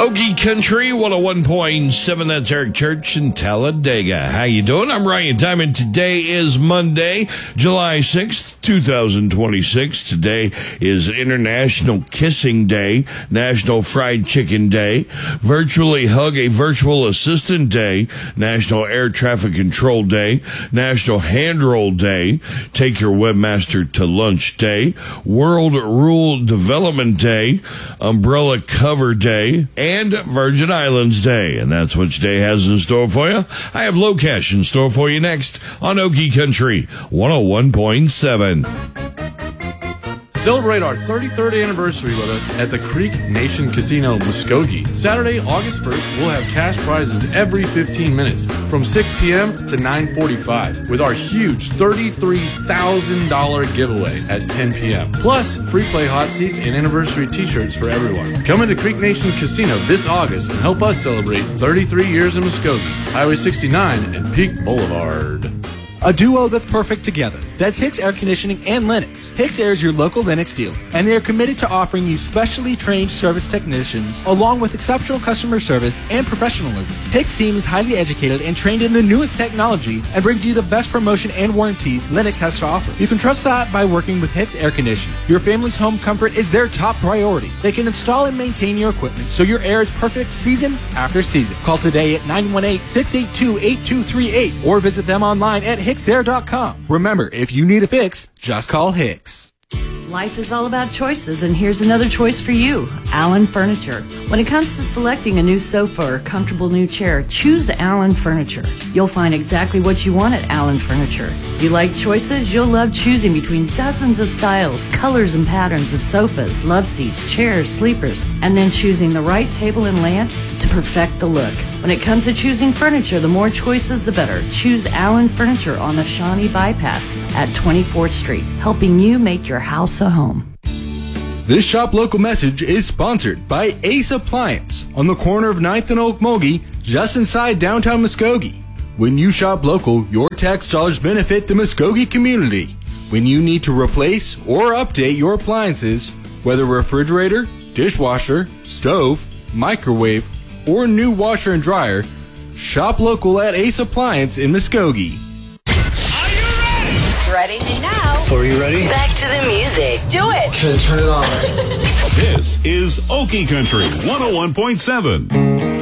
Okie Country 101.7, that's Eric Church in Talladega. How you doing? I'm Ryan Diamond. Today is Monday, July 6th, 2026. Today is International Kissing Day, National Fried Chicken Day, Virtually Hug a Virtual Assistant Day, National Air Traffic Control Day, National Hand Roll Day, Take Your Webmaster to Lunch Day, World Rural Development Day, Umbrella Cover Day, and Virgin Islands Day. And that's what today has in store for you. I have Low Cash in store for you next on Okie Country 101.7. Celebrate our 33rd anniversary with us at the Creek Nation Casino, Muskogee. Saturday, August 1st, we'll have cash prizes every 15 minutes from 6 p.m. to 9:45 with our huge $33,000 giveaway at 10 p.m. Plus, free play hot seats and anniversary t-shirts for everyone. Come into Creek Nation Casino this August and help us celebrate 33 years in Muskogee, Highway 69 and Peak Boulevard. A duo that's perfect together. That's Hicks Air Conditioning and Lennox. Hicks Air is your local Lennox dealer, and they are committed to offering you specially trained service technicians along with exceptional customer service and professionalism. Hicks team is highly educated and trained in the newest technology and brings you the best promotion and warranties Lennox has to offer. You can trust that by working with Hicks Air Conditioning. Your family's home comfort is their top priority. They can install and maintain your equipment so your air is perfect season after season. Call today at 918-682-8238 or visit them online at hicksair.com. Remember, if you need a fix, just call Hicks. Life is all about choices, and here's another choice for you, Allen Furniture. When it comes to selecting a new sofa or comfortable new chair, choose Allen Furniture. You'll find exactly what you want at Allen Furniture. If you like choices, you'll love choosing between dozens of styles, colors, and patterns of sofas, love seats, chairs, sleepers, and then choosing the right table and lamps to perfect the look. When it comes to choosing furniture, the more choices, the better. Choose Allen Furniture on the Shawnee Bypass at 24th Street, helping you make your house a home. This Shop Local message is sponsored by Ace Appliance on the corner of 9th and Okmulgee, just inside downtown Muskogee. When you shop local, your tax dollars benefit the Muskogee community. When you need to replace or update your appliances, whether refrigerator, dishwasher, stove, microwave, or new washer and dryer, shop local at Ace Appliance in Muskogee. Are you ready? Ready now. So are you ready? Back to the music. Do it. Turn it on. This is Okie Country 101.7.